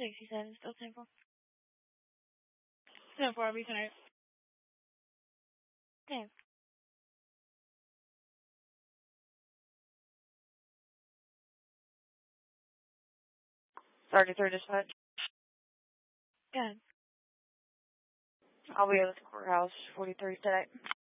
67, still 10-4. 10-4, I'll be tonight. 10. Sergeant 3 Dispatch. Go ahead. I'll be at the courthouse 43 today.